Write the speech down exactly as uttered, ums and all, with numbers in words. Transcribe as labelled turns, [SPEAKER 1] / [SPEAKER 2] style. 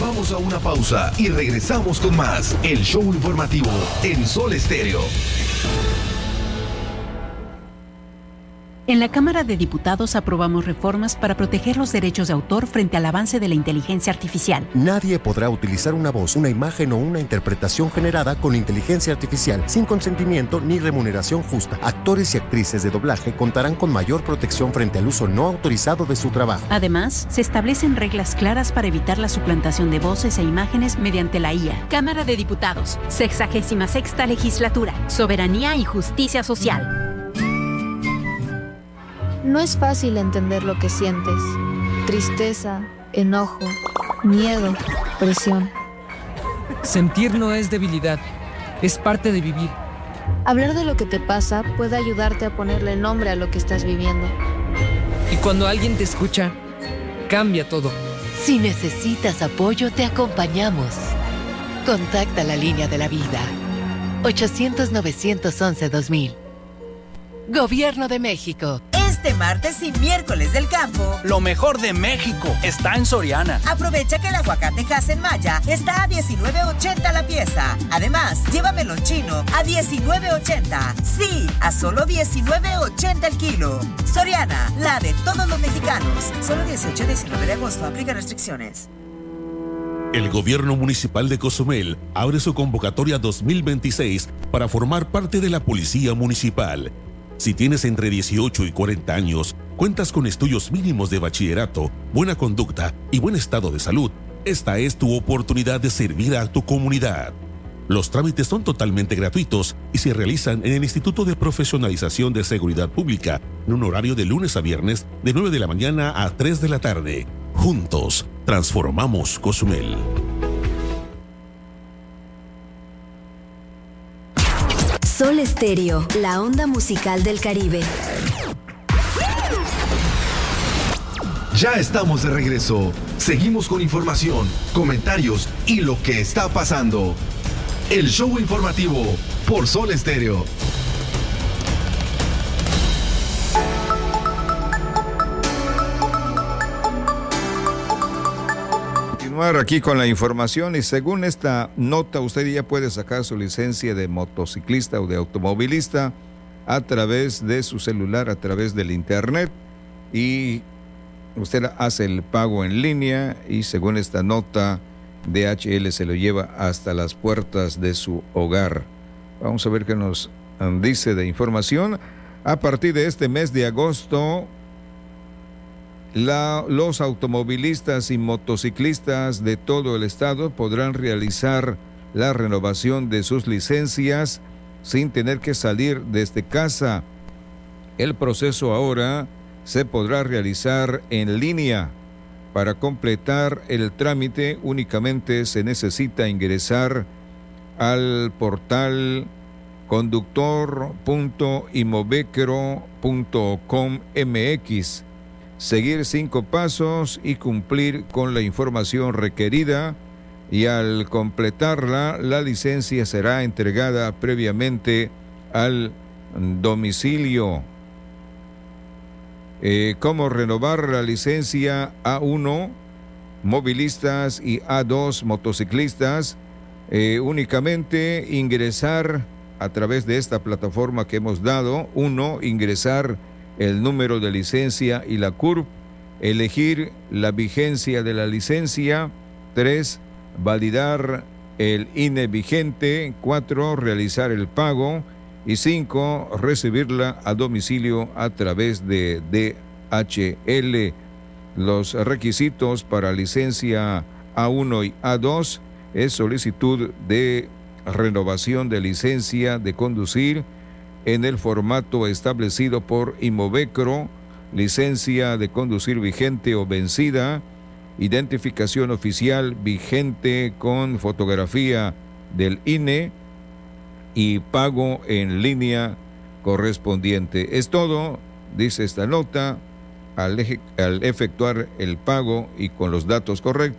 [SPEAKER 1] Vamos a una pausa y regresamos con más. El show informativo en Sol Estéreo.
[SPEAKER 2] En la Cámara de Diputados aprobamos reformas para proteger los derechos de autor frente al avance de la inteligencia artificial.
[SPEAKER 3] Nadie podrá utilizar una voz, una imagen o una interpretación generada con inteligencia artificial sin consentimiento ni remuneración justa. Actores y actrices de doblaje contarán con mayor protección frente al uso no autorizado de su trabajo.
[SPEAKER 2] Además, se establecen reglas claras para evitar la suplantación de voces e imágenes mediante la I A. Cámara de Diputados, sexagésima sexta legislatura, soberanía y justicia social.
[SPEAKER 4] No es fácil entender lo que sientes. Tristeza, enojo, miedo, presión.
[SPEAKER 5] Sentir no es debilidad, es parte de vivir.
[SPEAKER 4] Hablar de lo que te pasa puede ayudarte a ponerle nombre a lo que estás viviendo.
[SPEAKER 5] Y cuando alguien te escucha, cambia todo.
[SPEAKER 6] Si necesitas apoyo, te acompañamos. Contacta la línea de la vida. ochocientos, novecientos once, dos mil. Gobierno de México.
[SPEAKER 7] Este martes y miércoles del campo,
[SPEAKER 8] lo mejor de México está en Soriana.
[SPEAKER 7] Aprovecha que el aguacate Hass Maya está a diecinueve ochenta la pieza. Además, llévamelo chino a diecinueve ochenta. Sí, a solo diecinueve ochenta el kilo. Soriana, la de todos los mexicanos. Solo dieciocho y diecinueve de agosto. Aplica restricciones.
[SPEAKER 1] El gobierno municipal de Cozumel abre su convocatoria dos mil veintiséis para formar parte de la Policía Municipal. Si tienes entre dieciocho y cuarenta años, cuentas con estudios mínimos de bachillerato, buena conducta y buen estado de salud, esta es tu oportunidad de servir a tu comunidad. Los trámites son totalmente gratuitos y se realizan en el Instituto de Profesionalización de Seguridad Pública, en un horario de lunes a viernes de nueve de la mañana a tres de la tarde. Juntos, transformamos Cozumel.
[SPEAKER 9] Sol Estéreo, la onda musical del Caribe.
[SPEAKER 1] Ya estamos de regreso. Seguimos con información, comentarios y lo que está pasando. El show informativo por Sol Estéreo.
[SPEAKER 10] Aquí con la información, y según esta nota usted ya puede sacar su licencia de motociclista o de automovilista a través de su celular, a través del internet, y usted hace el pago en línea y según esta nota D H L se lo lleva hasta las puertas de su hogar. Vamos a ver qué nos dice de información. A partir de este mes de agosto, La, los automovilistas y motociclistas de todo el estado podrán realizar la renovación de sus licencias sin tener que salir desde casa. El proceso ahora se podrá realizar en línea. Para completar el trámite únicamente se necesita ingresar al portal conductor punto imovecro punto com M X, seguir cinco pasos y cumplir con la información requerida, y al completarla, la licencia será entregada previamente al domicilio. Eh, ¿Cómo renovar la licencia A uno, movilistas, y A dos, motociclistas? Eh, únicamente ingresar a través de esta plataforma que hemos dado. Uno, ingresar el número de licencia y la C U R P, elegir la vigencia de la licencia. Tres, validar el I N E vigente. Cuatro, realizar el pago. Y cinco, recibirla a domicilio a través de D H L. Los requisitos para licencia A uno y A dos es solicitud de renovación de licencia de conducir en el formato establecido por Imovecro, licencia de conducir vigente o vencida, identificación oficial vigente con fotografía del I N E y pago en línea correspondiente. Es todo, dice esta nota. Al, eje, al efectuar el pago y con los datos correctos,